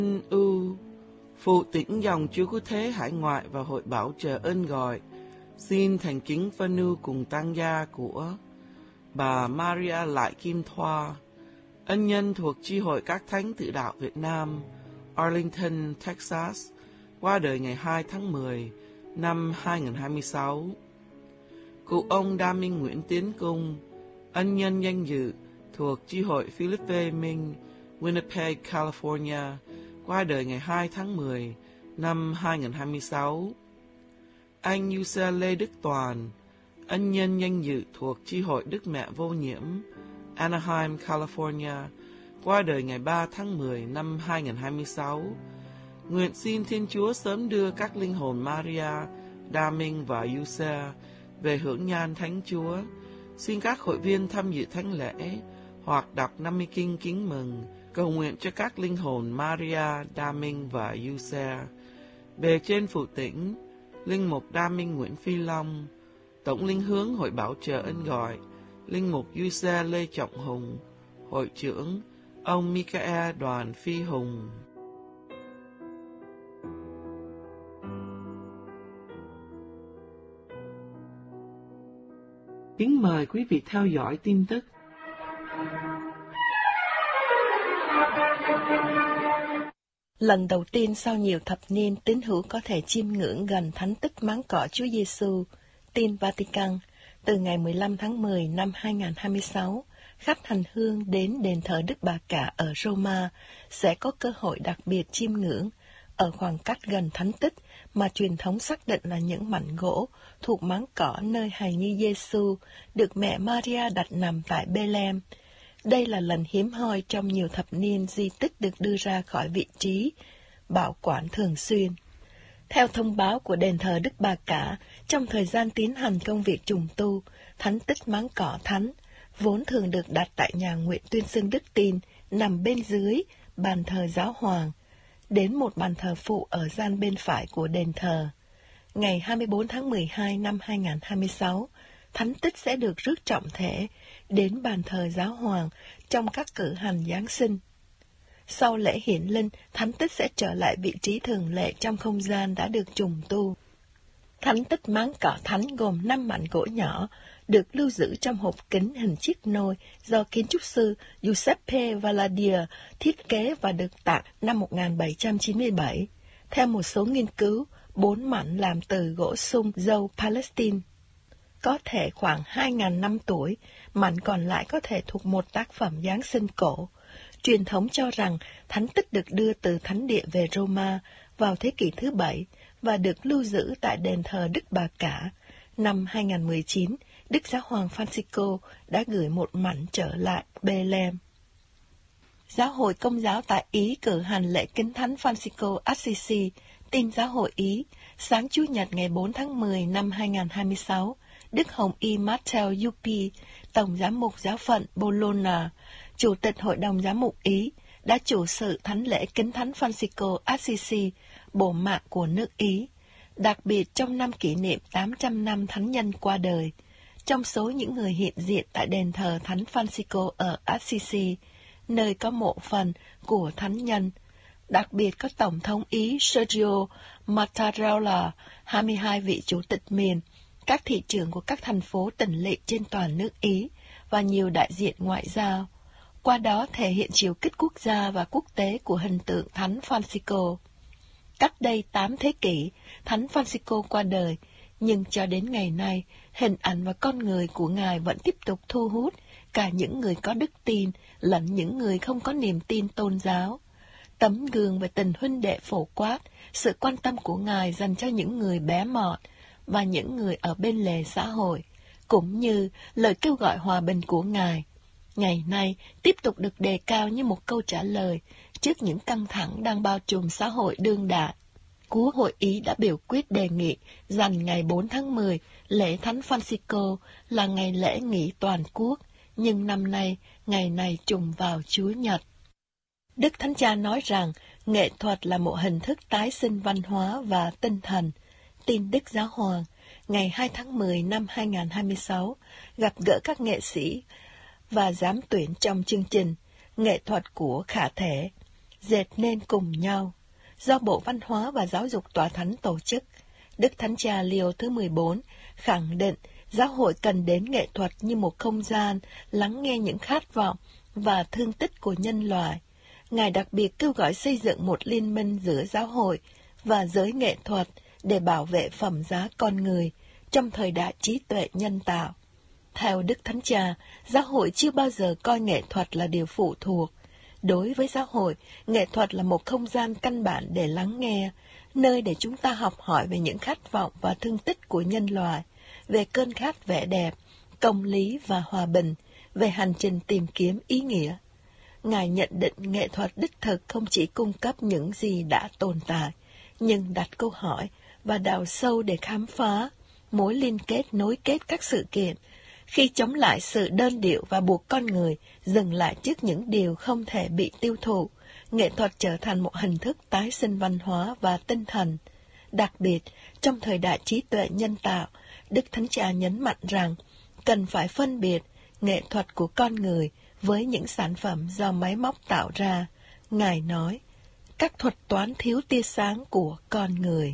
U phụ tĩnh dòng Chúa Cứu Thế hải ngoại và hội bảo trợ ơn gọi, xin thành kính phân ưu cùng tang gia của bà Maria Lại Kim Thoa, ân nhân thuộc chi hội các thánh tự đạo Việt Nam, Arlington, Texas, qua đời ngày 2 tháng 10 năm 2026. Cụ ông Đa Minh Nguyễn Tiến Cung, ân nhân danh dự thuộc chi hội Philip V. Minh, Winnipeg, California, qua đời ngày 2 tháng 10 năm 2026. Anh User Lê Đức Toàn, ân nhân danh dự thuộc chi hội Đức Mẹ Vô Nhiễm, Anaheim, California, qua đời ngày 3 tháng 10 năm 2026. Nguyện xin Thiên Chúa sớm đưa các linh hồn Maria, Đa Minh và User về hưởng nhan Thánh Chúa. Xin các hội viên tham dự thánh lễ hoặc đọc 50 kinh kính mừng, cầu nguyện cho các linh hồn Maria, Đa Minh và User. Bề trên phụ tĩnh, linh mục Đa Minh Nguyễn Phi Long, tổng linh hướng hội bảo trợ ơn gọi, linh mục User Lê Trọng Hùng, hội trưởng ông Michael Đoàn Phi Hùng. Kính mời quý vị theo dõi tin tức. Lần đầu tiên sau nhiều thập niên, tín hữu có thể chiêm ngưỡng gần thánh tích máng cỏ Chúa Giêsu. Tin Vatican, từ ngày 15 tháng 10 năm 2026, khách hành hương đến đền thờ Đức Bà Cả ở Roma sẽ có cơ hội đặc biệt chiêm ngưỡng ở khoảng cách gần thánh tích mà truyền thống xác định là những mảnh gỗ thuộc máng cỏ nơi hài nhi Giêsu được mẹ Maria đặt nằm tại Bethlehem. Đây là lần hiếm hoi trong nhiều thập niên di tích được đưa ra khỏi vị trí bảo quản thường xuyên. Theo thông báo của đền thờ Đức Bà Cả, trong thời gian tiến hành công việc trùng tu, thánh tích máng cỏ thánh, vốn thường được đặt tại nhà nguyện tuyên xưng đức tin, nằm bên dưới bàn thờ giáo hoàng, đến một bàn thờ phụ ở gian bên phải của đền thờ. Ngày 24 tháng 12 năm 2026, thánh tích sẽ được rước trọng thể đến bàn thờ giáo hoàng trong các cử hành Giáng sinh. Sau lễ hiển linh, thánh tích sẽ trở lại vị trí thường lệ trong không gian đã được trùng tu. Thánh tích máng cỏ thánh gồm 5 mảnh gỗ nhỏ, được lưu giữ trong hộp kính hình chiếc nôi do kiến trúc sư Giuseppe Valadier thiết kế và được tặng năm 1797. Theo một số nghiên cứu, 4 mảnh làm từ gỗ sung dâu Palestine, có thể khoảng 2.000 năm tuổi, mảnh còn lại có thể thuộc một tác phẩm Giáng sinh cổ. Truyền thống cho rằng thánh tích được đưa từ thánh địa về Roma vào thế kỷ thứ 7 và được lưu giữ tại đền thờ Đức Bà Cả. Năm 2019, Đức Giáo hoàng Francisco đã gửi một mảnh trở lại Bethlehem. Giáo hội Công giáo tại Ý cử hành lễ kính thánh Francisco Assisi. Tin Giáo hội Ý, sáng Chủ nhật ngày 4 tháng 10 năm 2026, Đức Hồng Y Matteo Yupi, Tổng giám mục giáo phận Bologna, Chủ tịch Hội đồng Giám mục Ý, đã chủ sự thánh lễ kính thánh Francisco Assisi, bổ mạng của nước Ý, đặc biệt trong năm kỷ niệm 800 năm thánh nhân qua đời. Trong số những người hiện diện tại đền thờ thánh Francisco ở Assisi, nơi có mộ phần của thánh nhân, đặc biệt có Tổng thống Ý Sergio Mattarella, 22 vị chủ tịch miền, các thị trưởng của các thành phố tỉnh lỵ trên toàn nước Ý và nhiều đại diện ngoại giao. Qua đó thể hiện chiều kích quốc gia và quốc tế của hình tượng Thánh Francisco. Cách đây 8 thế kỷ, Thánh Francisco qua đời, nhưng cho đến ngày nay, hình ảnh và con người của Ngài vẫn tiếp tục thu hút cả những người có đức tin lẫn những người không có niềm tin tôn giáo. Tấm gương về tình huynh đệ phổ quát, sự quan tâm của Ngài dành cho những người bé mọn và những người ở bên lề xã hội, cũng như lời kêu gọi hòa bình của Ngài, ngày nay tiếp tục được đề cao như một câu trả lời trước những căng thẳng đang bao trùm xã hội đương đại. Quốc hội Ý đã biểu quyết đề nghị dành ngày 4 tháng 10 lễ Thánh Francisco là ngày lễ nghỉ toàn quốc, nhưng năm nay ngày này trùng vào Chúa Nhật. Đức Thánh Cha nói rằng nghệ thuật là một hình thức tái sinh văn hóa và tinh thần. Tin Đức Giáo hoàng, ngày 2 tháng 10 năm 2026, gặp gỡ các nghệ sĩ và giám tuyển trong chương trình Nghệ thuật của khả thể. dệt nên cùng nhau, do Bộ Văn hóa và Giáo dục Tòa Thánh tổ chức. Đức Thánh Cha Leo thứ 14 khẳng định giáo hội cần đến nghệ thuật như một không gian lắng nghe những khát vọng và thương tích của nhân loại. Ngài đặc biệt kêu gọi xây dựng một liên minh giữa giáo hội và giới nghệ thuật để bảo vệ phẩm giá con người trong thời đại trí tuệ nhân tạo. Theo Đức Thánh Cha, giáo hội chưa bao giờ coi nghệ thuật là điều phụ thuộc. Đối với giáo hội, nghệ thuật là một không gian căn bản để lắng nghe, nơi để chúng ta học hỏi về những khát vọng và thương tích của nhân loại, về cơn khát vẻ đẹp, công lý và hòa bình, về hành trình tìm kiếm ý nghĩa. Ngài nhận định nghệ thuật đích thực không chỉ cung cấp những gì đã tồn tại, nhưng đặt câu hỏi và đào sâu để khám phá mối liên kết nối kết các sự kiện, khi chống lại sự đơn điệu và buộc con người dừng lại trước những điều không thể bị tiêu thụ. Nghệ thuật trở thành một hình thức tái sinh văn hóa và tinh thần. Đặc biệt, trong thời đại trí tuệ nhân tạo, Đức Thánh Cha nhấn mạnh rằng cần phải phân biệt nghệ thuật của con người với những sản phẩm do máy móc tạo ra. Ngài nói, các thuật toán thiếu tia sáng của con người.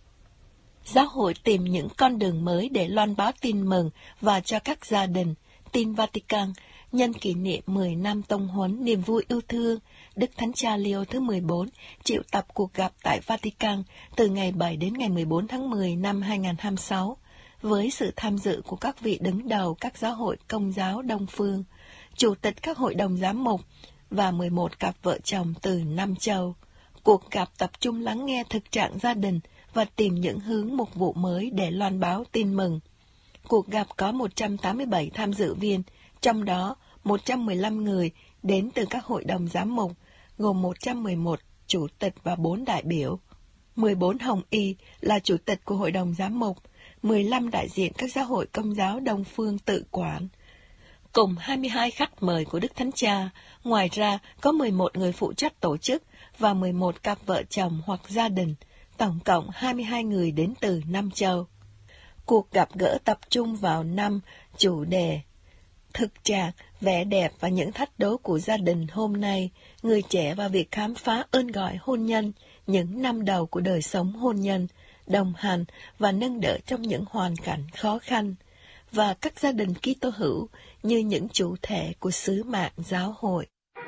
Giáo hội tìm những con đường mới để loan báo tin mừng và cho các gia đình. Tin Vatican, nhân kỷ niệm 10 năm tông huấn niềm vui yêu thương, Đức Thánh Cha Leo thứ 14 triệu tập cuộc gặp tại Vatican từ ngày 7 đến ngày 14 tháng 10 năm 2026, với sự tham dự của các vị đứng đầu các giáo hội Công giáo Đông Phương, chủ tịch các hội đồng giám mục và 11 cặp vợ chồng từ 5 châu. Cuộc gặp tập trung lắng nghe thực trạng gia đình và tìm những hướng mục vụ mới để loan báo tin mừng. Cuộc gặp có 187 tham dự viên, trong đó 115 người đến từ các hội đồng giám mục, gồm 111 chủ tịch và 4 đại biểu. 14 hồng y là chủ tịch của hội đồng giám mục, 15 đại diện các giáo hội Công giáo Đông Phương tự quản, cùng 22 khách mời của Đức Thánh Cha. Ngoài ra, có 11 người phụ trách tổ chức và 11 cặp vợ chồng hoặc gia đình, tổng cộng 22 người đến từ 5 châu. Cuộc gặp gỡ tập trung vào 5 chủ đề: thực trạng, vẻ đẹp và những thách đố của gia đình hôm nay, người trẻ và việc khám phá ơn gọi hôn nhân, những năm đầu của đời sống hôn nhân, đồng hành và nâng đỡ trong những hoàn cảnh khó khăn, và các gia đình Kitô hữu như những chủ thể của sứ mạng giáo hội.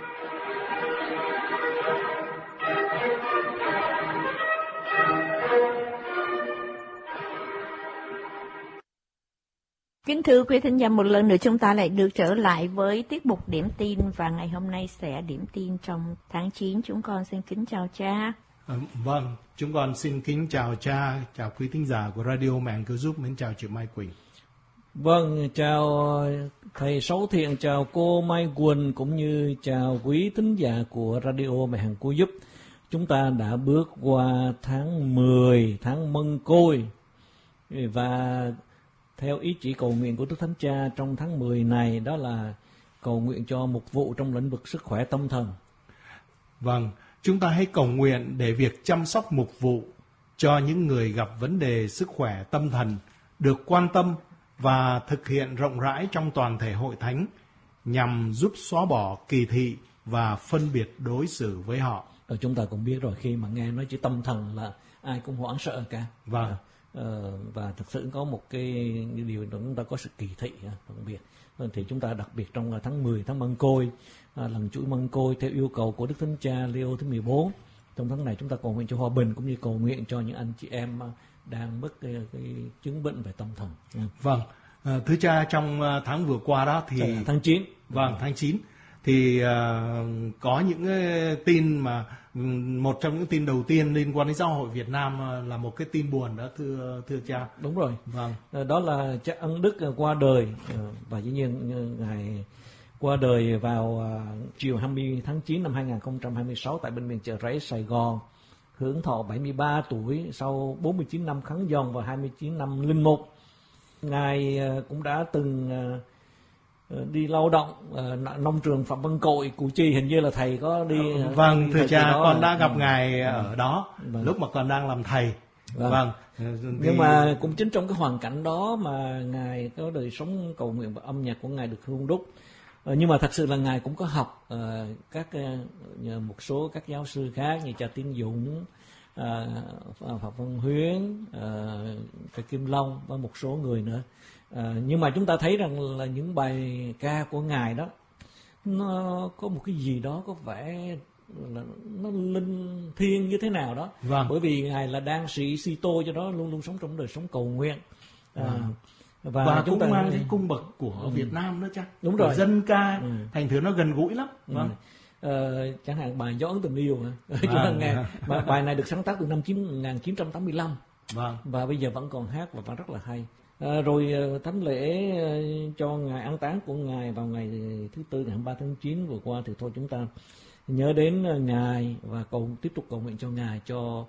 Kính thưa quý thính giả, một lần nữa chúng ta lại được trở lại với tiết mục điểm tin, và ngày hôm nay sẽ điểm tin trong tháng 9. Chúng con xin kính chào cha. Vâng, chúng con xin kính chào cha, chào quý thính giả của Radio Mẹ Cứu Giúp, mến chào chị Mai Quỳnh. Vâng, chào thầy Sáu Thiện, chào cô Mai Quỳnh, cũng như chào quý thính giả của Radio Mẹ Hằng Cứu Giúp. Chúng ta đã bước qua tháng 10, tháng Mân Côi, và theo ý chỉ cầu nguyện của Đức Thánh Cha trong tháng 10 này, đó là cầu nguyện cho mục vụ trong lĩnh vực sức khỏe tâm thần. Vâng, chúng ta hãy cầu nguyện để việc chăm sóc mục vụ cho những người gặp vấn đề sức khỏe tâm thần được quan tâm và thực hiện rộng rãi trong toàn thể hội thánh, nhằm giúp xóa bỏ kỳ thị và phân biệt đối xử với họ. Chúng ta cũng biết rồi, khi mà nghe nói chữ tâm thần là ai cũng hoảng sợ cả. Vâng. Và thực sự có một cái điều chúng ta có sự kỳ thị phân biệt. Thì chúng ta đặc biệt trong tháng 10, tháng Mân Côi, lần chuỗi Mân Côi theo yêu cầu của Đức Thánh Cha Leo thứ 14. Trong tháng này chúng ta cầu nguyện cho hòa bình, cũng như cầu nguyện cho những anh chị em đang mắc cái chứng bệnh về tâm thần. Vâng, thưa cha, trong tháng vừa qua đó thì tháng 9. Vâng, tháng 9 thì có những tin mà một trong những tin đầu tiên liên quan đến giáo hội Việt Nam là một cái tin buồn đó, thưa cha. Đúng rồi. Vâng. Đó là cha Ân Đức qua đời, và dĩ nhiên ngài qua đời vào chiều 20 tháng 9 năm 2026 tại bệnh viện Chợ Rẫy, Sài Gòn, hưởng thọ 73 tuổi sau 49 năm khấn vòng và 29 năm linh mục. Ngài cũng đã từng đi lao động nông trường Phạm Văn Cội, Củ Chi, hình như là thầy có đi. Vâng, thưa cha, con đã gặp ngài ở đó. Vâng. Lúc mà con đang làm thầy. Vâng. Nhưng mà cũng chính trong cái hoàn cảnh đó mà ngài có đời sống cầu nguyện và âm nhạc của ngài được hun đúc. Nhưng mà thật sự là Ngài cũng có học một số các giáo sư khác như cha Tiến Dũng, Phạm Văn Huyến, cha Kim Long và một số người nữa. Nhưng mà chúng ta thấy rằng là những bài ca của Ngài đó nó có một cái gì đó có vẻ là nó linh thiêng như thế nào đó. Vâng. Bởi vì Ngài là đan sĩ Sito, cho đó luôn luôn sống trong đời sống cầu nguyện. Và chúng cũng ta mang cái cung bậc của Việt Nam nữa chắc. Đúng rồi. Dân ca, thành thử nó gần gũi lắm. Vâng. Chẳng hạn bài Gió ấn tình yêu chúng ta nghe. Bài này được sáng tác từ năm 1985. Vâng. Và bây giờ vẫn còn hát và vẫn rất là hay. Rồi thánh lễ cho ngày an táng của Ngài vào ngày thứ Tư ngày 23 tháng 9 vừa qua, thì thôi chúng ta nhớ đến Ngài và tiếp tục cầu nguyện cho Ngài, cho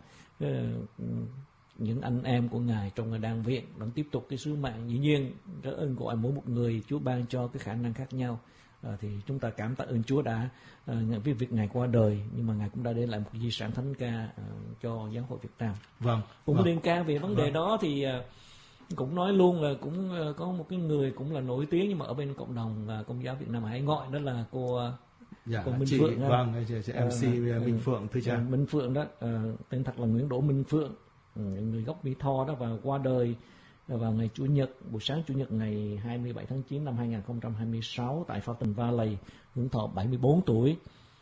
những anh em của Ngài trong đan viện vẫn tiếp tục cái sứ mạng. Dĩ nhiên rất ơn gọi mỗi một người Chúa ban cho cái khả năng khác nhau. Thì chúng ta cảm tạ ơn Chúa đã với việc Ngài qua đời, nhưng mà Ngài cũng đã để lại một di sản thánh ca cho giáo hội Việt Nam. Vâng. Cũng liên can về vấn đề đó thì cũng nói luôn là cũng có một cái người cũng là nổi tiếng nhưng mà ở bên cộng đồng Công giáo Việt Nam Hải Ngoại, đó là cô Minh Phượng. Vâng, chị MC Minh Phượng thưa cha. Minh Phượng đó, tên thật là Nguyễn Đỗ Minh Phượng, người gốc Mỹ Tho đó, và qua đời vào ngày Chủ nhật, buổi sáng Chủ nhật ngày 27 tháng 9 năm 2026 tại Fountain Valley, hưởng thọ 74 tuổi.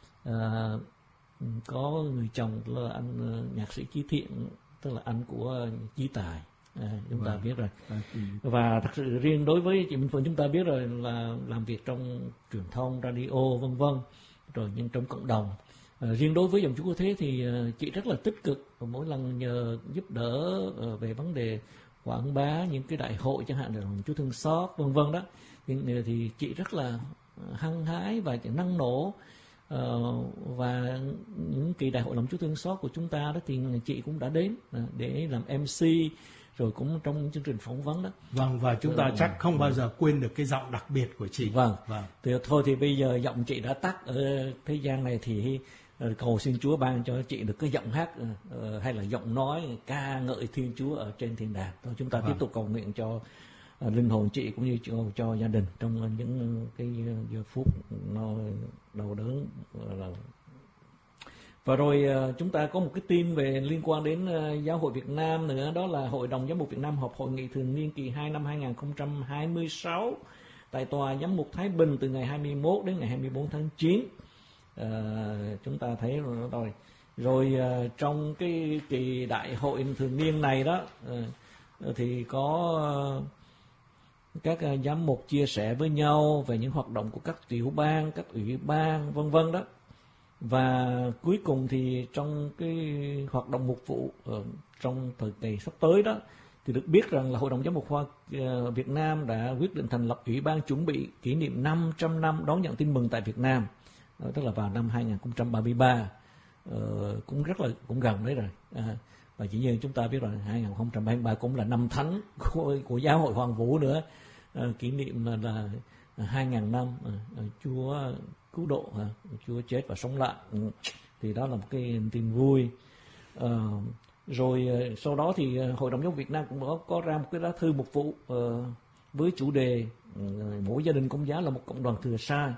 Có người chồng là anh nhạc sĩ Chí Thiện, tức là anh của Chí Tài. Chúng ta biết rồi. Và thật sự riêng đối với chị Minh Phượng chúng ta biết rồi là làm việc trong truyền thông, radio vân vân, rồi nhưng trong cộng đồng. Riêng đối với dòng Chúa Cứu Thế thì chị rất là tích cực, và mỗi lần nhờ giúp đỡ về vấn đề quảng bá những cái đại hội chẳng hạn là Chúa Thương Xót vân vân đó, thì chị rất là hăng hái và năng nổ. Và những kỳ đại hội lòng Chúa Thương Xót của chúng ta đó thì chị cũng đã đến để làm MC, rồi cũng trong những chương trình phỏng vấn đó. Vâng, và chúng ta chắc không bao giờ quên được cái giọng đặc biệt của chị. Vâng. Thì thôi thì bây giờ giọng chị đã tắt ở thế gian này, thì cầu xin Chúa ban cho chị được cái giọng hát hay là giọng nói ca ngợi Thiên Chúa ở trên thiên đàng. Thôi chúng ta tiếp tục cầu nguyện cho linh hồn chị cũng như cho gia đình trong những cái giờ phút nó đau đớn. Và rồi chúng ta có một cái tin về liên quan đến Giáo hội Việt Nam nữa, đó là Hội đồng Giám mục Việt Nam họp hội nghị thường niên kỳ 2 năm 2026 tại tòa Giám mục Thái Bình từ ngày 21 đến ngày 24 tháng 9. Chúng ta thấy rồi. Rồi trong cái kỳ đại hội thường niên này đó thì có các giám mục chia sẻ với nhau về những hoạt động của các tiểu bang, các ủy ban vân vân đó. Và cuối cùng thì trong cái hoạt động mục vụ trong thời kỳ sắp tới đó, thì được biết rằng là Hội đồng Giám mục Việt Nam đã quyết định thành lập ủy ban chuẩn bị kỷ niệm 500 năm đón nhận tin mừng tại Việt Nam, tức là vào năm 2033, cũng gần đấy rồi. Và dĩ nhiên chúng ta biết rằng 2033 cũng là năm thánh của Giáo hội Hoàng Vũ nữa, kỷ niệm là 2.000 năm Chúa cứu độ, Chúa chết và sống lại. Thì đó là một cái tin vui. Rồi sau đó thì Hội đồng Giám mục Việt Nam cũng có ra một cái lá thư mục vụ với chủ đề mỗi gia đình Công giáo là một cộng đoàn thừa sai.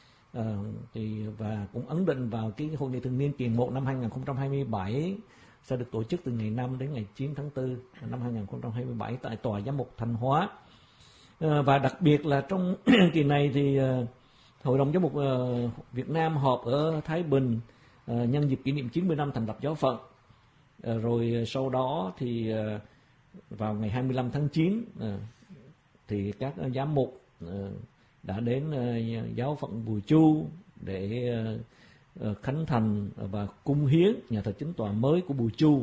Và cũng ấn định vào cái hội nghị thường niên kỳ 1 năm 2027 sẽ được tổ chức từ ngày 5 đến ngày 9 tháng 4 năm 2027 tại tòa Giám mục Thanh Hóa. Và đặc biệt là trong kỳ này thì Hội đồng Giám mục Việt Nam họp ở Thái Bình nhân dịp kỷ niệm 90 năm thành lập giáo phận. Rồi sau đó thì vào ngày 25 tháng 9 thì các giám mục đã đến giáo phận Bùi Chu để khánh thành và cung hiến nhà thờ chính tòa mới của Bùi Chu.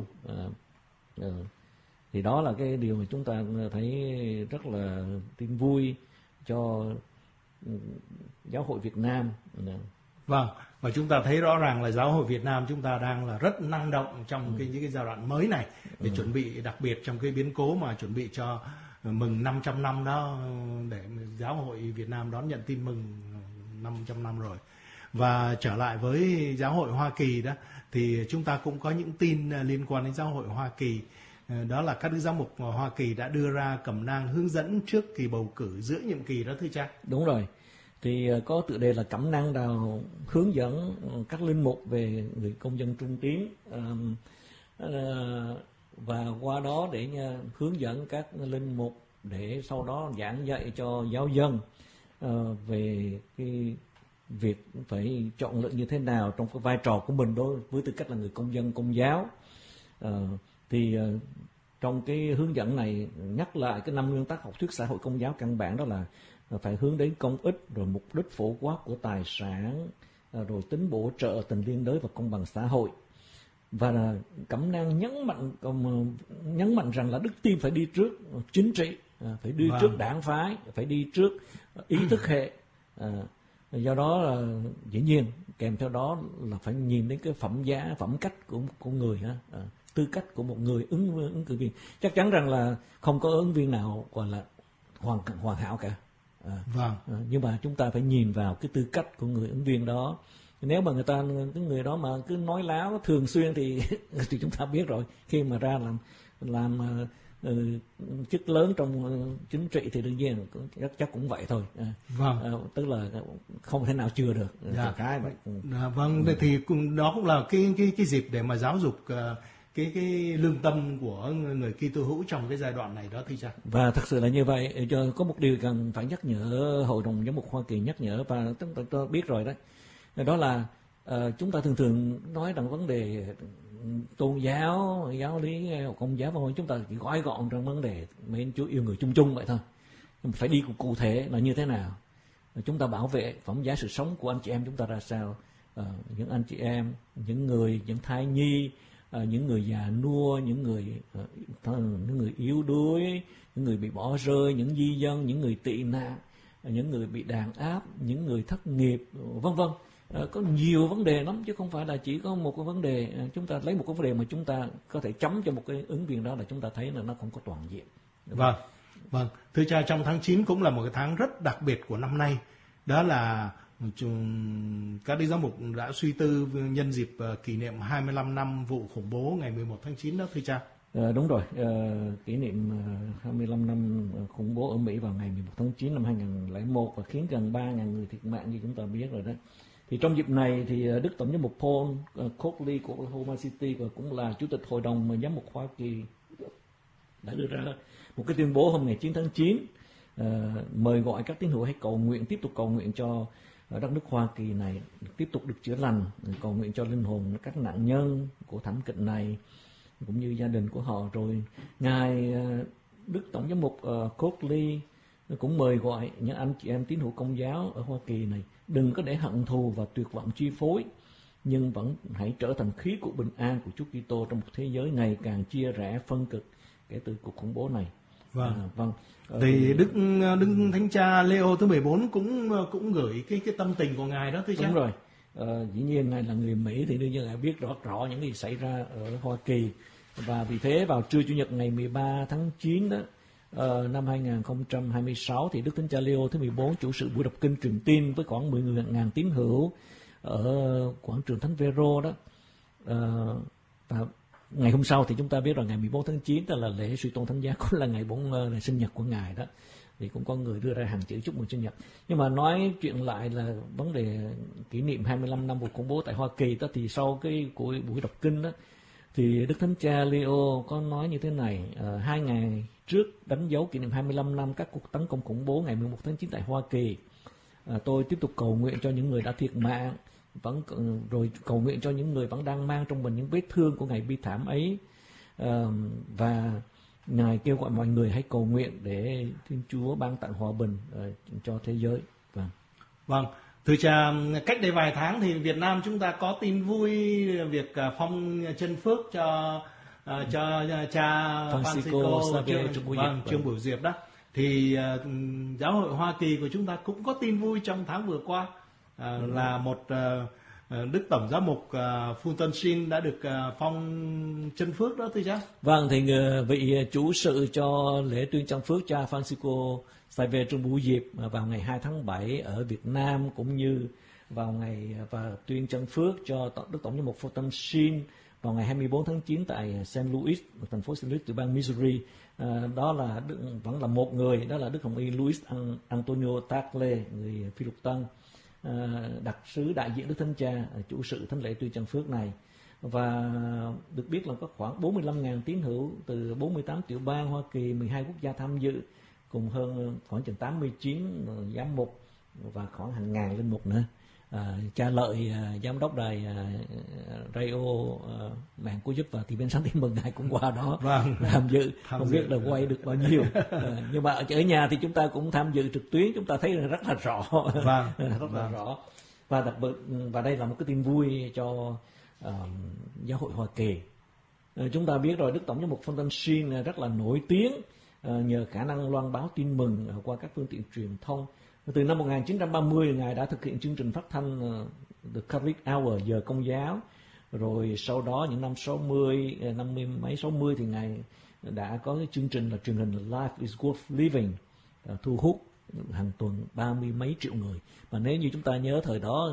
Thì đó là cái điều mà chúng ta thấy rất là tin vui cho Giáo hội Việt Nam. Vâng, và chúng ta thấy rõ ràng là Giáo hội Việt Nam chúng ta đang là rất năng động trong những cái giai đoạn mới này để chuẩn bị, đặc biệt trong cái biến cố mà chuẩn bị cho mừng 500 năm đó, để Giáo hội Việt Nam đón nhận tin mừng 500 năm rồi. Và trở lại với Giáo hội Hoa Kỳ đó, thì chúng ta cũng có những tin liên quan đến Giáo hội Hoa Kỳ. Đó là các đức giám mục Hoa Kỳ đã đưa ra cẩm nang hướng dẫn trước kỳ bầu cử giữa nhiệm kỳ đó thưa cha. Đúng rồi. thì có tựa đề là cẩm nang đào hướng dẫn các linh mục về người công dân trung tín, và qua đó để hướng dẫn các linh mục để sau đó giảng dạy cho giáo dân về cái việc phải chọn lựa như thế nào trong cái vai trò của mình đối với tư cách là người công dân công giáo. Trong cái hướng dẫn này nhắc lại cái 5 nguyên tắc học thuyết xã hội công giáo căn bản, đó là phải hướng đến công ích, rồi mục đích phổ quát của tài sản, rồi tính bổ trợ, tình liên đới và công bằng xã hội. Và cẩm nang nhấn mạnh rằng là đức tin phải đi trước chính trị, phải đi trước đảng phái, phải đi trước ý thức hệ. Do đó là dĩ nhiên kèm theo đó là phải nhìn đến cái phẩm cách của người, tư cách của một người ứng cử viên. Chắc chắn rằng là không có ứng viên nào gọi là hoàn hảo cả. Nhưng mà chúng ta phải nhìn vào cái tư cách của người ứng viên đó. Nếu mà cái người đó mà cứ nói láo thường xuyên thì chúng ta biết rồi, khi mà ra làm chức lớn trong chính trị thì đương nhiên chắc cũng vậy thôi. Tức là không thể nào chừa được. Cái vậy. Thì đó cũng là cái dịp để mà giáo dục cái lương tâm của người Kitô hữu trong cái giai đoạn này đó thưa cha. Và thật sự là như vậy. Có một điều cần phải nhắc nhở, Hội đồng Giám mục Hoa Kỳ nhắc nhở, và tôi biết rồi đấy. Đó là chúng ta thường nói rằng vấn đề tôn giáo, giáo lý, công giáo, và chúng ta chỉ gói gọn trong vấn đề mến Chúa yêu người chung chung vậy thôi. Nhưng phải đi cụ thể là như thế nào. Chúng ta bảo vệ phẩm giá sự sống của anh chị em chúng ta ra sao. Những anh chị em, những thai nhi, những người già nua, những người yếu đuối, những người bị bỏ rơi, những di dân, những người tị nạn, những người bị đàn áp, những người thất nghiệp, vân vân. Có nhiều vấn đề lắm chứ không phải là chỉ có một cái vấn đề. Chúng ta lấy một cái vấn đề mà chúng ta có thể chấm cho một cái ứng viên đó là chúng ta thấy là nó không có toàn diện. Vâng. Thưa cha, trong tháng 9 cũng là một cái tháng rất đặc biệt của năm nay. Đó là các đức giám mục đã suy tư nhân dịp kỷ niệm 25 năm vụ khủng bố ngày 11 tháng 9 đó thưa cha. Đúng rồi, kỷ niệm 25 năm khủng bố ở Mỹ vào ngày 11 tháng 9 năm 2001 và khiến gần 3.000 người thiệt mạng như chúng ta biết rồi đó. Thì trong dịp này thì Đức Tổng giám mục Paul Coakley của Oklahoma City và cũng là Chủ tịch Hội đồng Giám mục Hoa Kỳ đã đưa ra một cái tuyên bố hôm ngày 9 tháng 9 mời gọi các tín hữu hãy tiếp tục cầu nguyện cho đất nước Hoa Kỳ này tiếp tục được chữa lành, cầu nguyện cho linh hồn các nạn nhân của thảm kịch này cũng như gia đình của họ. Rồi ngài Đức Tổng giám mục Coakley cũng mời gọi những anh chị em tín hữu công giáo ở Hoa Kỳ này đừng có để hận thù và tuyệt vọng chi phối, nhưng vẫn hãy trở thành khí của bình an của Chúa Kitô trong một thế giới ngày càng chia rẽ phân cực kể từ cuộc khủng bố này. Vâng. Thì Đức Thánh Cha Leo thứ 14 cũng gửi cái tâm tình của ngài đó thưa cha. Đúng rồi. Dĩ nhiên ngài là người Mỹ thì đương nhiên ngài biết rõ những gì xảy ra ở Hoa Kỳ, và vì thế vào trưa Chủ nhật ngày 13 tháng 9 đó năm 2026 thì Đức Thánh Cha Leo thứ 14 chủ sự buổi đọc kinh truyền tin với khoảng 10.000 tín hữu ở quảng trường Thánh Vero đó. Và ngày hôm sau thì chúng ta biết rồi, ngày 14 tháng 9 đó là lễ suy tôn thánh giá, cũng là ngày sinh nhật của ngài đó, thì cũng có người đưa ra hàng chữ chúc mừng sinh nhật. Nhưng mà nói chuyện lại là vấn đề kỷ niệm 25 năm vụ khủng bố tại Hoa Kỳ đó, thì sau cái buổi đọc kinh đó thì Đức Thánh Cha Leo có nói như thế này: 2 ngày trước đánh dấu kỷ niệm 25 năm các cuộc tấn công khủng bố ngày 11 tháng 9 tại Hoa Kỳ, tôi tiếp tục cầu nguyện cho những người đã thiệt mạng, rồi cầu nguyện cho những người vẫn đang mang trong mình những vết thương của ngày bi thảm ấy, và ngài kêu gọi mọi người hãy cầu nguyện để Thiên Chúa ban tặng hòa bình cho thế giới. Vâng. Thưa cha, cách đây vài tháng thì Việt Nam chúng ta có tin vui việc phong chân phước cho cha Francisco Trương Bửu Diệp đó. Thì giáo hội Hoa Kỳ của chúng ta cũng có tin vui trong tháng vừa qua, là một Đức Tổng giám mục Fulton Sheen đã được phong chân phước đó thưa cha. Vâng, thì vị chủ sự cho lễ tuyên chân phước cha Francisco Xavier Trương Bửu Diệp vào ngày 2 tháng 7 ở Việt Nam, cũng như vào ngày và tuyên chân phước cho Đức Tổng giám mục Fulton Sheen vào ngày 24 tháng 9 tại St. Louis, thành phố St. Louis, tiểu bang Missouri. Đó là vẫn là một người, đó là Đức Hồng Y Luis Antonio Tagle, người Phi Lục Tân, đặc sứ đại diện Đức Thánh Cha, chủ sự thánh lễ Tuy Trăng Phước này. Và được biết là có khoảng 45.000 tín hữu từ 48 tiểu bang Hoa Kỳ, 12 quốc gia tham dự, cùng hơn khoảng chừng 89 giám mục và khoảng hàng ngàn linh mục nữa. Cha Lợi, giám đốc đài radio mạng Cứu Giúp và Thị Bên Sáng Tin Mừng, ngài cũng qua đó tham dự, không biết là quay được bao nhiêu. Nhưng mà ở nhà thì chúng ta cũng tham dự trực tuyến, chúng ta thấy rất là rõ, rất là rõ. Và đặc biệt, và đây là một cái tin vui cho giáo hội Hoa Kỳ. Chúng ta biết rồi, Đức Tổng giám mục Fulton Sheen rất là nổi tiếng nhờ khả năng loan báo tin mừng qua các phương tiện truyền thông. Từ năm 1930, ngài đã thực hiện chương trình phát thanh The Catholic Hour, giờ Công giáo. Rồi sau đó những năm 60, 50 mấy 60 thì ngài đã có cái chương trình là truyền hình Life is Worth Living, thu hút hàng tuần 30 mấy triệu người. Mà nếu như chúng ta nhớ thời đó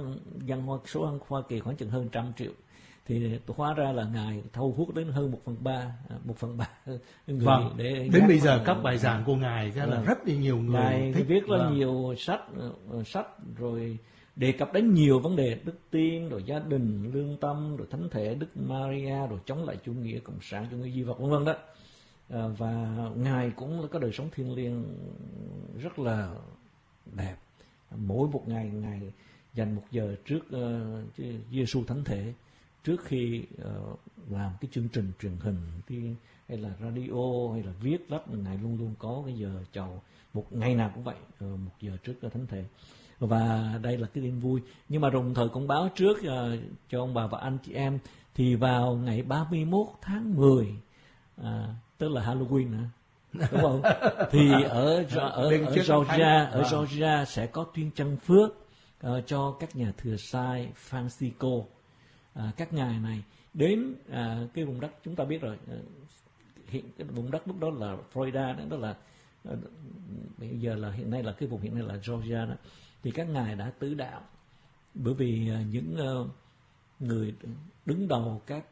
số Hoa Kỳ khoảng chừng hơn 100 triệu, thì hóa ra là ngài thu hút đến hơn 1/3 người. Để đến bây giờ các bài giảng của ngài là rất nhiều người ngài thích. Viết rất nhiều sách rồi đề cập đến nhiều vấn đề đức tin, rồi gia đình, lương tâm, rồi thánh thể Đức Maria, rồi chống lại chủ nghĩa cộng sản, chủ nghĩa duy vật, vân vân đó. Và ngài cũng có đời sống thiêng liêng rất là đẹp. Mỗi một ngày ngài dành 1 giờ trước Giêsu thánh thể, trước khi làm cái chương trình truyền hình hay là radio hay là viết lách, ngài luôn luôn có cái giờ chầu, một ngày nào cũng vậy, 1 giờ trước thánh thể. Và đây là cái tin vui. Nhưng mà đồng thời cũng báo trước cho ông bà và anh chị em, thì vào ngày 31 tháng 10, tức là Halloween nữa, đúng không? Thì ở Georgia sẽ có tuyên trăng phước cho các nhà thừa sai Francisco. Các ngài này đến cái vùng đất chúng ta biết rồi, hiện cái vùng đất lúc đó là Florida, đó là bây giờ là hiện nay là cái vùng hiện nay là Georgia đó. Thì các ngài đã tứ đạo, bởi vì những người đứng đầu các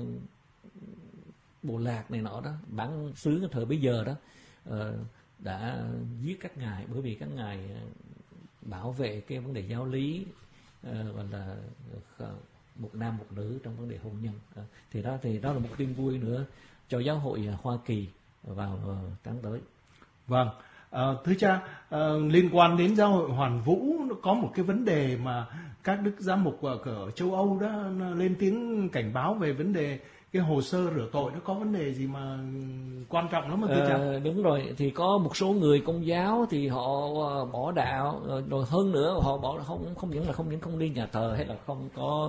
bộ lạc này nọ đó, bản xứ cái thời bấy giờ đó, đã giết các ngài, bởi vì các ngài bảo vệ cái vấn đề giáo lý, gọi là một nam một nữ trong vấn đề hôn nhân. Thì đó là một tin vui nữa cho giáo hội Hoa Kỳ vào tháng tới. Vâng, thưa cha, liên quan đến giáo hội Hoàn Vũ, nó có một cái vấn đề mà các đức giám mục ở châu Âu đó lên tiếng cảnh báo về vấn đề cái hồ sơ rửa tội, nó có vấn đề gì mà quan trọng lắm mà thưa cha? Đúng rồi, thì có một số người Công giáo thì họ bỏ đạo, rồi hơn nữa họ bỏ không những là không đi nhà thờ, hay là không có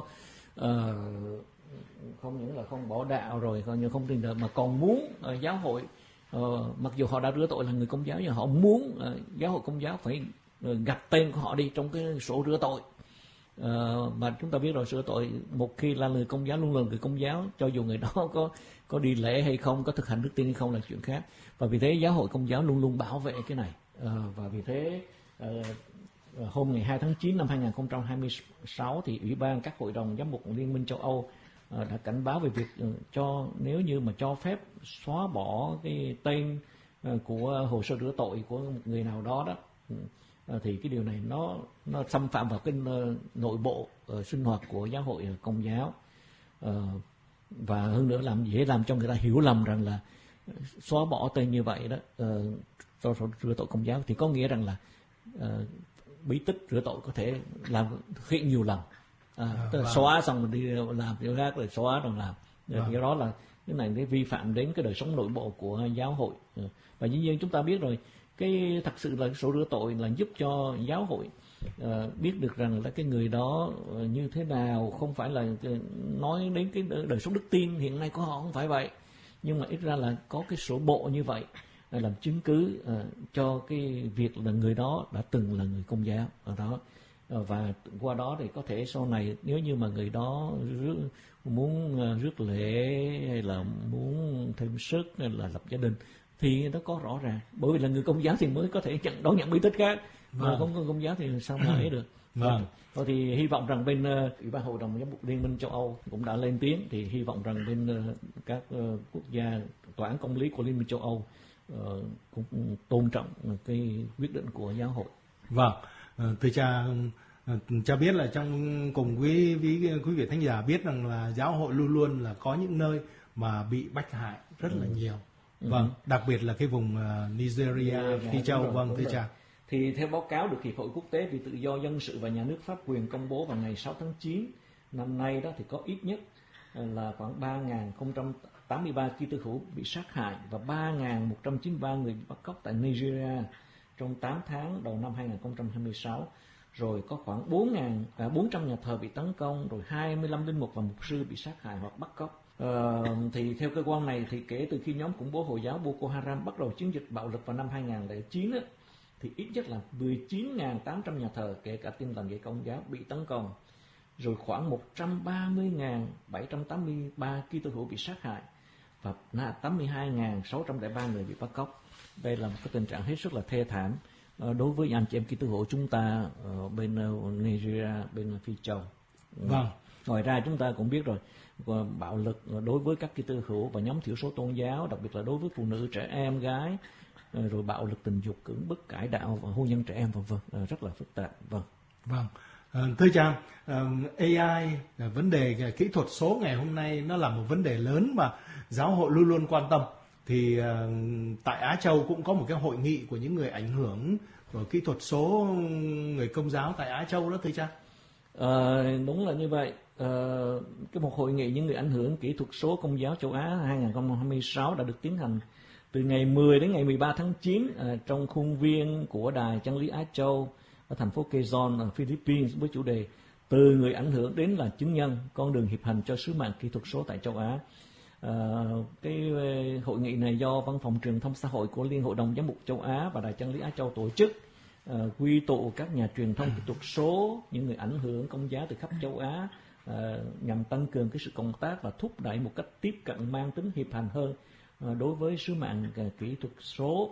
không những là không bỏ đạo rồi không tin được, mà còn muốn giáo hội, mặc dù họ đã rửa tội là người Công giáo, nhưng họ muốn giáo hội Công giáo phải gạch tên của họ đi trong cái sổ rửa tội. Mà chúng ta biết rồi, sửa tội một khi là người Công giáo, luôn là người Công giáo, cho dù người đó có đi lễ hay không, có thực hành đức tin hay không là chuyện khác. Và vì thế giáo hội Công giáo luôn luôn bảo vệ cái này. Và vì thế hôm ngày 2 tháng 9 năm 2026 thì Ủy ban các hội đồng giám mục Liên minh châu Âu đã cảnh báo về việc nếu như mà cho phép xóa bỏ cái tên của hồ sơ rửa tội của một người nào đó đó, thì cái điều này nó xâm phạm vào cái nội bộ sinh hoạt của giáo hội Công giáo, và hơn nữa dễ làm cho người ta hiểu lầm rằng là xóa bỏ tên như vậy đó cho rửa tội Công giáo thì có nghĩa rằng là bí tích rửa tội có thể thực hiện nhiều lần, tức là xóa xong rồi đi làm điều khác, rồi xóa rồi làm. Do đó là cái này để vi phạm đến cái đời sống nội bộ của giáo hội. Và dĩ nhiên chúng ta biết rồi, cái thật sự là sổ rửa tội là giúp cho giáo hội biết được rằng là cái người đó như thế nào, không phải là nói đến cái đời sống đức tin hiện nay của họ, không phải vậy, nhưng mà ít ra là có cái sổ bộ như vậy làm chứng cứ cho cái việc là người đó đã từng là người Công giáo ở đó. Và qua đó thì có thể sau này nếu như mà người đó muốn rước lễ hay là muốn thêm sức hay là lập gia đình thì nó có rõ ràng, bởi vì là người Công giáo thì mới có thể đón nhận bí tích khác, mà không có Công giáo thì sao mà ấy được. Vâng. Thì hy vọng rằng bên Ủy ban Hội đồng Giám mục Liên minh châu Âu cũng đã lên tiếng, thì hy vọng rằng bên các quốc gia, tòa án công lý của Liên minh châu Âu cũng tôn trọng cái quyết định của giáo hội. Vâng, thưa cha biết là cùng quý vị thánh giả biết rằng là giáo hội luôn luôn là có những nơi mà bị bách hại rất là nhiều. Vâng, đặc biệt là cái vùng Nigeria, Phi Châu. Vâng, thưa cha. Thì theo báo cáo được Hiệp hội Quốc tế vì Tự do Dân sự và Nhà nước Pháp quyền công bố vào ngày 6 tháng 9 năm nay đó, thì có ít nhất là khoảng 3.083 Kitô hữu bị sát hại và 3.193 người bị bắt cóc tại Nigeria trong 8 tháng đầu năm 2026. Rồi có khoảng 400 nhà thờ bị tấn công, rồi 25 linh mục và mục sư bị sát hại hoặc bắt cóc. Thì theo cơ quan này thì kể từ khi nhóm khủng bố Hồi giáo Boko Haram bắt đầu chiến dịch bạo lực vào năm 2009 á, thì ít nhất là 19.800 nhà thờ kể cả Tin lành Dạy Công giáo bị tấn công, rồi khoảng 130.783 Kitô hữu bị sát hại và 82.603 người bị bắt cóc. Đây là một cái tình trạng hết sức là thê thảm đối với anh chị em Kitô hữu chúng ta ở bên Nigeria, bên Phi Châu. Vâng. Ngoài ra chúng ta cũng biết rồi, bạo lực đối với các Kitô hữu và nhóm thiểu số tôn giáo, đặc biệt là đối với phụ nữ, trẻ em, gái, rồi bạo lực tình dục, cưỡng bức, cải đạo và hôn nhân trẻ em, v.v. rất là phức tạp. Vâng. Thưa cha, AI, vấn đề kỹ thuật số ngày hôm nay nó là một vấn đề lớn mà giáo hội luôn luôn quan tâm. Thì tại Á Châu cũng có một cái hội nghị của những người ảnh hưởng của kỹ thuật số, người Công giáo tại Á Châu đó, thưa cha. Đúng là như vậy. Một hội nghị những người ảnh hưởng kỹ thuật số Công giáo châu Á 2026 đã được tiến hành từ ngày 10 đến ngày 13 tháng 9 trong khuôn viên của Đài Chân lý Á Châu ở thành phố Quezon ở Philippines, với chủ đề Từ người ảnh hưởng đến là chứng nhân, con đường hiệp hành cho sứ mạng kỹ thuật số tại châu Á. Cái hội nghị này do Văn phòng Truyền thông xã hội của Liên hội đồng Giám mục châu Á và Đài Chân lý Á Châu tổ chức, quy tụ các nhà truyền thông kỹ thuật số, những người ảnh hưởng Công giáo từ khắp châu Á, nhằm tăng cường cái sự cộng tác và thúc đẩy một cách tiếp cận mang tính hiệp hành hơn đối với sứ mạng kỹ thuật số.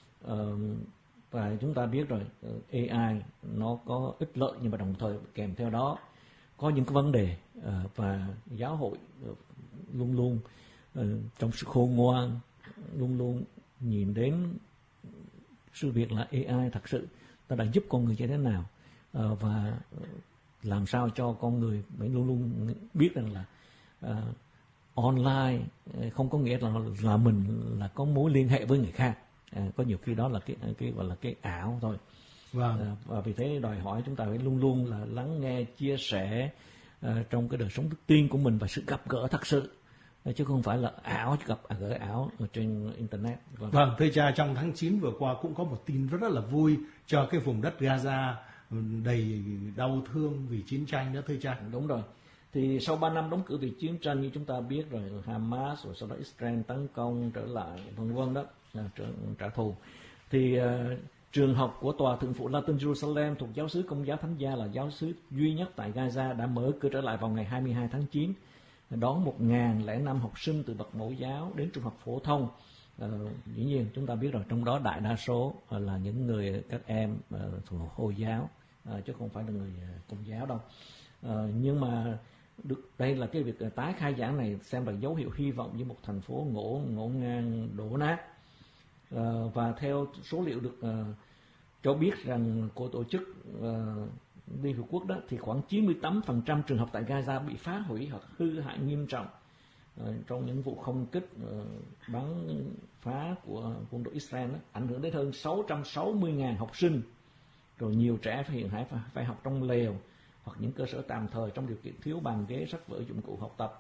Và chúng ta biết rồi, AI nó có ích lợi nhưng mà đồng thời kèm theo đó có những cái vấn đề, và giáo hội luôn luôn trong sự khôn ngoan, luôn luôn nhìn đến sự việc là AI thật sự ta đã giúp con người như thế nào, và làm sao cho con người phải luôn luôn biết rằng là online không có nghĩa là mình là có mối liên hệ với người khác. Có nhiều khi đó là cái gọi là cái ảo thôi. Vâng. Và vì thế đòi hỏi chúng ta phải luôn luôn là lắng nghe, chia sẻ trong cái đời sống đức tin của mình và sự gặp gỡ thật sự, chứ không phải là ảo, gặp gỡ ảo ở trên internet. Vâng, thưa cha, trong tháng 9 vừa qua cũng có một tin rất là vui cho cái vùng đất Gaza đầy đau thương vì chiến tranh đó, thưa cha. Đúng rồi. Thì sau 3 năm đóng cửa vì chiến tranh, như chúng ta biết rồi, Hamas rồi sau đó Israel tấn công trở lại, v.v. đó, trả thù. Thì trường học của Tòa Thượng phụ Latin Jerusalem thuộc giáo xứ Công giáo Thánh gia là giáo xứ duy nhất tại Gaza đã mở cửa trở lại vào ngày 22 tháng 9, đón 1.005 học sinh từ bậc mẫu giáo đến trung học phổ thông. Dĩ nhiên chúng ta biết rồi, trong đó đại đa số là những người, các em thuộc Hồi giáo, chứ không phải là người Công giáo đâu. Nhưng mà đây là cái việc tái khai giảng này xem là dấu hiệu hy vọng với một thành phố ngổn ngang đổ nát. Và theo số liệu được cho biết rằng của tổ chức Liên Hợp Quốc đó, thì khoảng 98% trường học tại Gaza bị phá hủy hoặc hư hại nghiêm trọng trong những vụ không kích bắn phá của quân đội Israel đó, ảnh hưởng đến hơn 660.000 học sinh. Rồi nhiều trẻ hiện phải học trong lều hoặc những cơ sở tạm thời trong điều kiện thiếu bàn ghế, sách vở, dụng cụ học tập.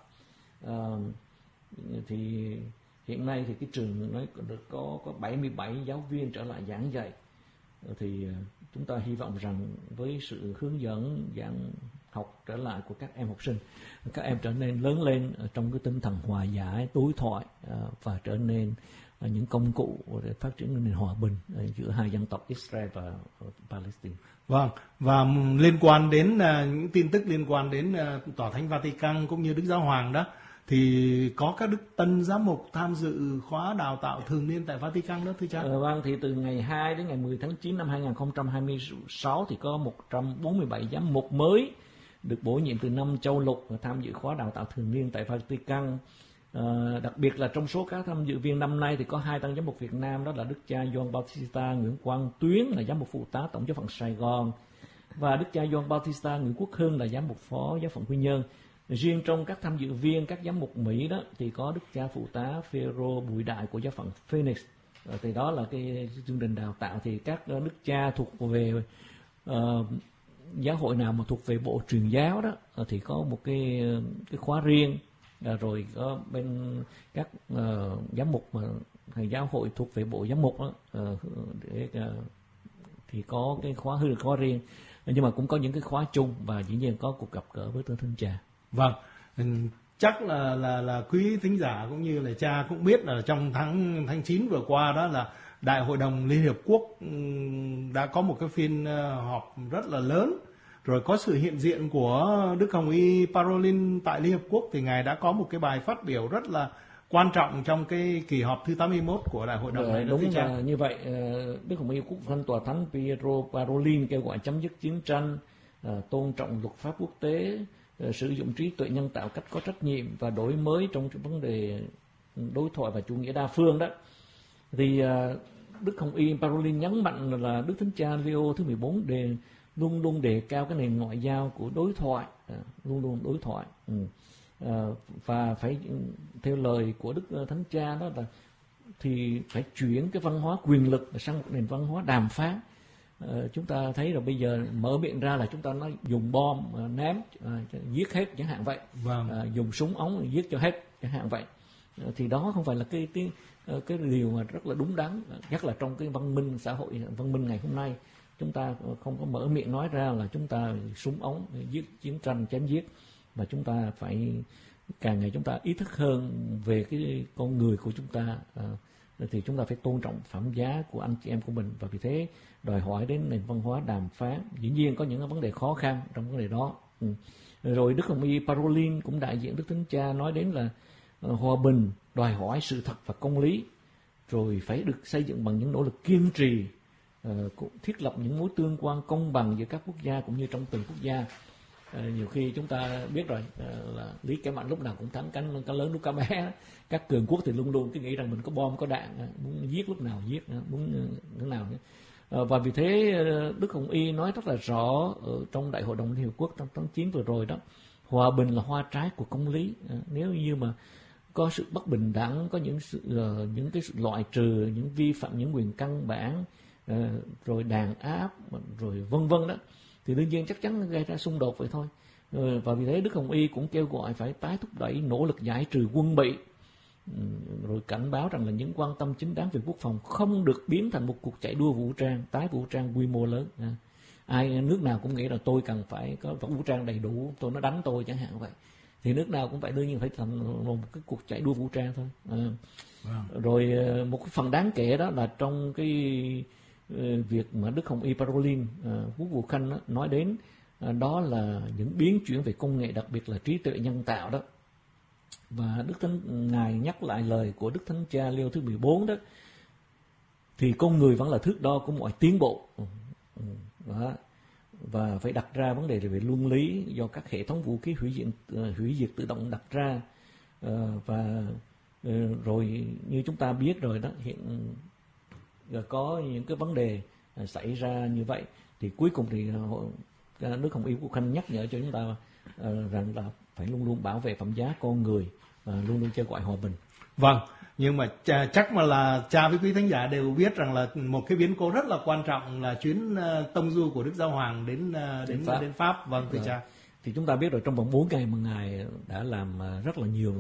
Thì hiện nay thì cái trường nó được có 77 giáo viên trở lại giảng dạy. Thì chúng ta hy vọng rằng với sự hướng dẫn giảng học trở lại của các em học sinh, các em trở nên lớn lên trong cái tinh thần hòa giải, đối thoại, và trở nên những công cụ để phát triển nền hòa bình giữa hai dân tộc Israel và Palestine. Vâng, và liên quan đến những tin tức liên quan đến Tòa Thánh Vatican cũng như Đức Giáo Hoàng đó, thì có các đức tân giám mục tham dự khóa đào tạo thường niên tại Vatican đó thưa cha. Vâng, thì từ ngày 2 đến ngày 10 tháng 9 năm 2026 thì có 147 giám mục mới được bổ nhiệm từ 5 châu lục và tham dự khóa đào tạo thường niên tại Vatican. Đặc biệt là trong số các tham dự viên năm nay thì có 2 tăng giám mục Việt Nam, đó là Đức cha Gioan Bautista Nguyễn Quang Tuyến là giám mục phụ tá Tổng giáo phận Sài Gòn và Đức cha Gioan Bautista Nguyễn Quốc Hưng là giám mục phó giáo phận Quy Nhơn. Riêng trong các tham dự viên, các giám mục Mỹ đó thì có Đức cha phụ tá Phêrô Bùi Đại của giáo phận Phoenix. Thì đó là cái chương trình đào tạo. Thì các đức cha thuộc về giáo hội nào mà thuộc về bộ truyền giáo đó thì có một cái khóa riêng. Rồi có bên các giám mục mà giáo hội thuộc về bộ giám mục đó, thì có cái khóa riêng, nhưng mà cũng có những cái khóa chung và dĩ nhiên có cuộc gặp gỡ với Thánh Cha. Vâng, chắc là quý thính giả cũng như là cha cũng biết là trong tháng 9 vừa qua đó là Đại hội đồng Liên Hiệp Quốc đã có một cái phiên họp rất là lớn, rồi có sự hiện diện của Đức Hồng Y Parolin tại Liên Hiệp Quốc, thì Ngài đã có một cái bài phát biểu rất là quan trọng trong cái kỳ họp thứ 81 của Đại hội đồng này. Đúng là như vậy. Đức Hồng Y Quốc Thanh Tòa Thánh Pietro Parolin kêu gọi chấm dứt chiến tranh, tôn trọng luật pháp quốc tế, sử dụng trí tuệ nhân tạo cách có trách nhiệm và đổi mới trong vấn đề đối thoại và chủ nghĩa đa phương đó. Thì Đức Hồng Y Parolin nhấn mạnh là Đức Thánh Cha Leo thứ 14 luôn luôn đề cao cái nền ngoại giao của đối thoại, luôn luôn đối thoại, và phải theo lời của Đức Thánh Cha đó là thì phải chuyển cái văn hóa quyền lực sang một nền văn hóa đàm phán. Chúng ta thấy rồi, bây giờ mở miệng ra là chúng ta nói dùng bom ném giết hết chẳng hạn vậy. Vâng. Dùng súng ống giết cho hết chẳng hạn vậy. Thì đó không phải là cái điều mà rất là đúng đắn, nhất là trong cái văn minh xã hội, văn minh ngày hôm nay. Chúng ta không có mở miệng nói ra là chúng ta súng ống giết, chiến tranh chém giết, mà chúng ta phải càng ngày chúng ta ý thức hơn về cái con người của chúng ta, thì chúng ta phải tôn trọng phẩm giá của anh chị em của mình, và vì thế đòi hỏi đến nền văn hóa đàm phán. Dĩ nhiên có những vấn đề khó khăn trong vấn đề đó. Rồi Đức Hồng Y Parolin cũng đại diện Đức Thánh Cha nói đến là hòa bình đòi hỏi sự thật và công lý, rồi phải được xây dựng bằng những nỗ lực kiên trì, cũng thiết lập những mối tương quan công bằng giữa các quốc gia cũng như trong từng quốc gia. Nhiều khi chúng ta biết rồi, là Lý Kẻ Mạnh lúc nào cũng thắng cá lớn lúc cá bé. Các cường quốc thì luôn luôn cứ nghĩ rằng mình có bom có đạn, muốn giết lúc nào giết, muốn lúc nào nữa. Và vì thế Đức Hồng Y nói rất là rõ ở trong Đại hội đồng Liên Hiệp Quốc trong tháng 9 vừa rồi đó, hòa bình là hoa trái của công lý. Nếu như mà có sự bất bình đẳng, có những cái sự loại trừ, những vi phạm những quyền căn bản, rồi đàn áp, rồi vân vân đó, thì đương nhiên chắc chắn gây ra xung đột vậy thôi. Và vì thế Đức Hồng Y cũng kêu gọi phải tái thúc đẩy nỗ lực giải trừ quân bị, rồi cảnh báo rằng là những quan tâm chính đáng về quốc phòng không được biến thành một cuộc chạy đua vũ trang, tái vũ trang quy mô lớn. Nước nào cũng nghĩ là tôi cần phải có vũ trang đầy đủ, tôi nó đánh tôi chẳng hạn vậy, thì nước nào cũng phải đương nhiên phải thành một cái cuộc chạy đua vũ trang thôi. Rồi một cái phần đáng kể đó là trong cái việc mà Đức Hồng Y Parolin Quốc vụ Khanh nói đến, đó là những biến chuyển về công nghệ, đặc biệt là trí tuệ nhân tạo đó. Và Ngài nhắc lại lời của Đức Thánh Cha Leo thứ 14 đó, thì con người vẫn là thước đo của mọi tiến bộ. Đó. Và phải đặt ra vấn đề về luân lý do các hệ thống vũ khí hủy diệt tự động đặt ra. Và rồi như chúng ta biết rồi đó, hiện có những cái vấn đề xảy ra như vậy, thì cuối cùng thì Đức Hồng Y Quốc Khanh nhắc nhở cho chúng ta rằng là phải luôn luôn bảo vệ phẩm giá con người và luôn luôn kêu gọi hòa bình. Vâng, nhưng mà chắc mà là cha với quý thính giả đều biết rằng là một cái biến cố rất là quan trọng là chuyến tông du của Đức Giáo Hoàng đến Pháp. Vâng, thưa cha. Thì chúng ta biết rồi, trong vòng 4 ngày mà Ngài đã làm rất là nhiều,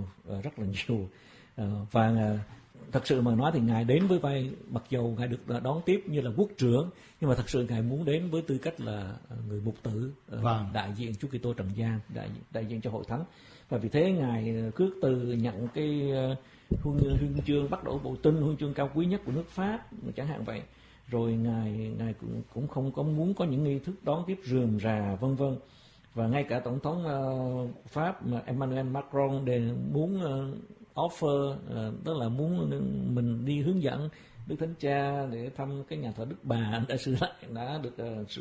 và thật sự mà nói thì Ngài đến với vai, mặc dù Ngài được đón tiếp như là quốc trưởng, nhưng mà thật sự Ngài muốn đến với tư cách là người mục tử, đại diện Chúa Kitô trần gian, đại diện cho hội thánh. Và vì thế Ngài khước từ nhận cái huân chương bắt đầu bộ tinh, huân chương cao quý nhất của nước Pháp chẳng hạn vậy. Rồi Ngài cũng không có muốn có những nghi thức đón tiếp rườm rà vân vân. Và ngay cả Tổng thống Pháp Emmanuel Macron đều muốn offer, tức là muốn mình đi hướng dẫn Đức Thánh Cha để thăm cái nhà thờ Đức Bà đã được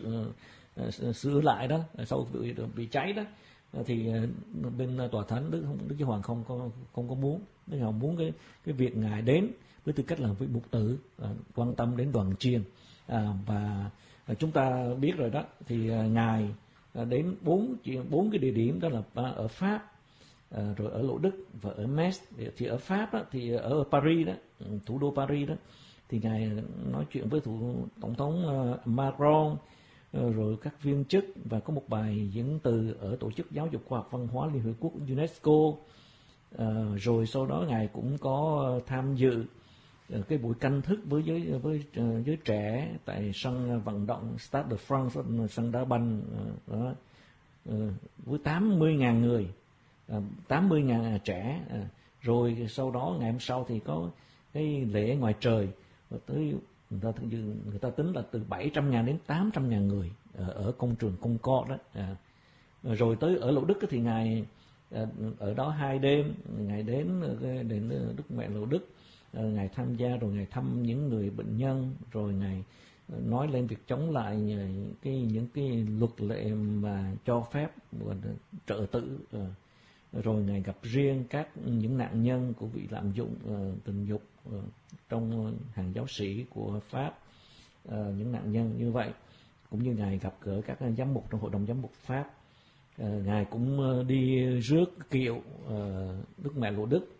sửa lại đó, sau bị cháy đó. Thì bên tòa thánh Đức Giáo Hoàng không có muốn. Đức Hoàng muốn cái việc Ngài đến với tư cách là vị mục tử, quan tâm đến đoàn chiên. Và chúng ta biết rồi đó, thì Ngài đến bốn cái địa điểm, đó là ở Pháp, rồi ở Lộ Đức và ở Metz. Thì ở Pháp đó, thì ở Paris đó, thủ đô Paris đó, thì Ngài nói chuyện với Tổng thống Macron, rồi các viên chức, và có một bài diễn từ ở Tổ chức Giáo dục Khoa học Văn hóa Liên Hợp Quốc UNESCO. Rồi sau đó Ngài cũng có tham dự cái buổi canh thức với giới trẻ tại sân vận động Stade de France, sân đá banh đó, với 80.000 người, 80.000 trẻ. Rồi sau đó ngày hôm sau thì có cái lễ ngoài trời, tới người ta tính là từ 700.000 đến 800.000 người ở công trường Concorde đó. Rồi tới ở Lộ Đức thì Ngài ở đó 2 đêm, Ngài đến Đức Mẹ Lộ Đức, Ngài tham gia, rồi Ngài thăm những người bệnh nhân, rồi Ngài nói lên việc chống lại những cái luật lệ mà cho phép trợ tử. Rồi Ngài gặp riêng những nạn nhân của bị lạm dụng tình dục trong hàng giáo sĩ của Pháp, những nạn nhân như vậy, cũng như Ngài gặp gỡ các giám mục trong hội đồng giám mục Pháp. Ngài cũng đi rước kiệu Đức Mẹ Lộ Đức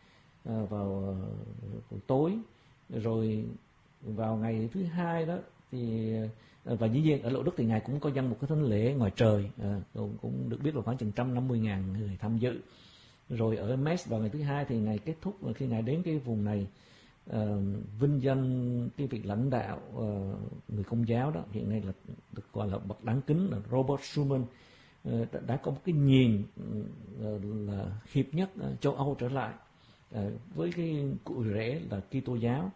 vào buổi tối. Rồi vào ngày thứ hai đó thì, và dĩ nhiên ở Lộ Đức thì Ngài cũng có dâng một cái thánh lễ ngoài trời, cũng được biết là khoảng chừng 150.000 người tham dự. Rồi ở Metz vào ngày thứ hai thì Ngài kết thúc, khi Ngài đến cái vùng này, vinh danh cái vị lãnh đạo người Công giáo đó, hiện nay là được gọi là bậc đáng kính, là Robert Schuman, đã có một cái nhìn là hiệp nhất châu Âu trở lại, với cái cụ rễ là Kitô giáo,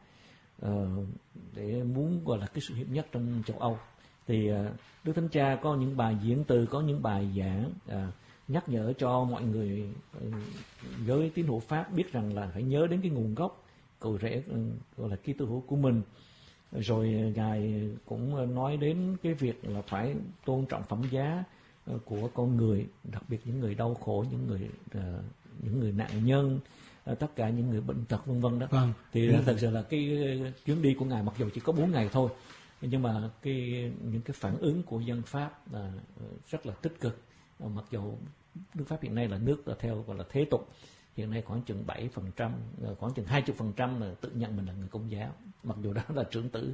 để muốn gọi là cái sự hiệp nhất trong châu Âu. Thì Đức Thánh Cha có những bài diễn từ, có những bài giảng nhắc nhở cho mọi người với tín hữu Pháp biết rằng là phải nhớ đến cái nguồn gốc cụ rễ gọi là Kitô hữu của mình. Rồi Ngài cũng nói đến cái việc là phải tôn trọng phẩm giá của con người, đặc biệt những người đau khổ, những người nạn nhân, tất cả những người bệnh tật vân vân đó. Vâng. Thì thật sự là cái chuyến đi của Ngài mặc dù chỉ có 4 ngày thôi, nhưng mà những cái phản ứng của dân Pháp là rất là tích cực. Mặc dù nước Pháp hiện nay là nước theo gọi là thế tục, hiện nay khoảng chừng 7%, khoảng chừng 20% là tự nhận mình là người Công giáo, mặc dù đó là trưởng nữ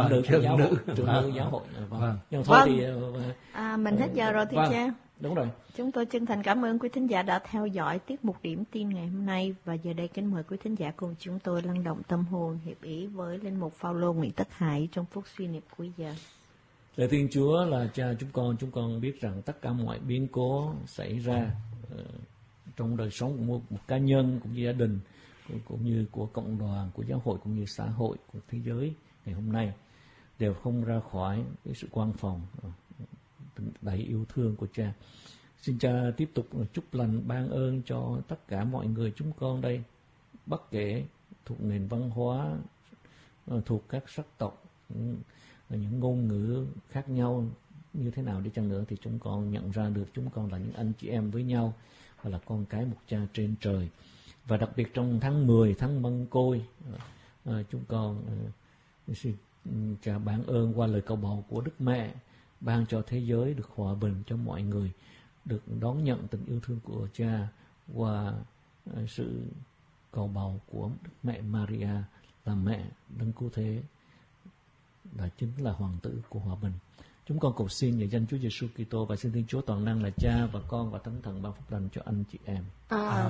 giáo hội. Nhưng thôi thì mình hết giờ rồi thưa cha. Đúng rồi. Chúng tôi chân thành cảm ơn quý thính giả đã theo dõi tiết mục điểm tin ngày hôm nay, và giờ đây kính mời quý thính giả cùng chúng tôi lắng động tâm hồn hiệp ý với linh mục Phao-lô Nguyễn Tất Hải trong phút suy niệm cuối giờ. Lạy Thiên Chúa là Cha chúng con biết rằng tất cả mọi biến cố xảy ra trong đời sống của một cá nhân, cũng như gia đình, cũng như của cộng đoàn, của giáo hội, cũng như xã hội, của thế giới ngày hôm nay đều không ra khỏi cái sự quan phòng đầy yêu thương của Cha. Xin Cha tiếp tục chúc lành ban ơn cho tất cả mọi người chúng con đây, bất kể thuộc nền văn hóa, thuộc các sắc tộc, những ngôn ngữ khác nhau như thế nào đi chăng nữa, thì chúng con nhận ra được chúng con là những anh chị em với nhau, và là con cái một Cha trên trời. Và đặc biệt trong tháng 10, tháng Mân Côi, chúng con xin Cha ban ơn qua lời cầu bầu của Đức Mẹ, ban cho thế giới được hòa bình, cho mọi người được đón nhận tình yêu thương của Cha qua sự cầu bầu của Đức Mẹ Maria, là mẹ Đấng Cứu Thế, là chính là hoàng tử của hòa bình. Chúng con cầu xin nhờ danh Chúa Giêsu Kitô, và xin Thiên Chúa toàn năng là Cha và Con và Thánh Thần ban phúc lành cho anh chị em.